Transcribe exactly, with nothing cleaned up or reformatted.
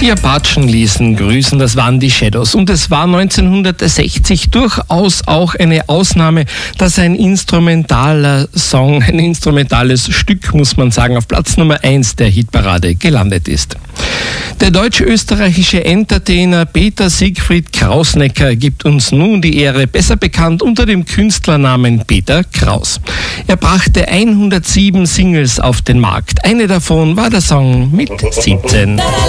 Die Apachen ließen grüßen, das waren die Shadows. Und es war neunzehnhundertsechzig durchaus auch eine Ausnahme, dass ein instrumentaler Song, ein instrumentales Stück, muss man sagen, auf Platz Nummer eins der Hitparade gelandet ist. Der deutsch-österreichische Entertainer Peter Siegfried Krausnecker gibt uns nun die Ehre, besser bekannt unter dem Künstlernamen Peter Kraus. Er brachte hundertsieben Singles auf den Markt. Eine davon war der Song mit siebzehn.